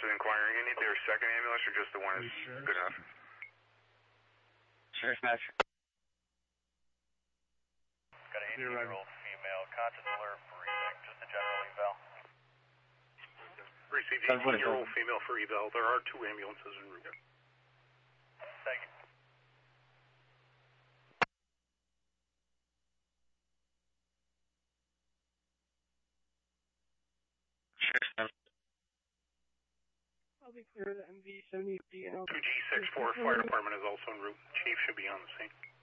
is inquiring. You need their second ambulance or just the one is good enough? Sheriff's Master. Got an 18-year-old female, conscious alert, breathing, just a general eval. Received 18-year-old female for eval. There are 2 ambulances en route. Thank you. I'll be clear of the MV-73 and I'll... 2G64 Fire Department is also en route. Chief should be on the scene.